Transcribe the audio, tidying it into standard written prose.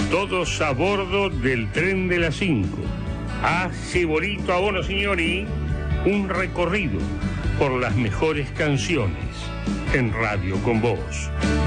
Todos a bordo del tren de las 5. A Cebolito a bono, signori. Un recorrido por las mejores canciones en Radio con Vos.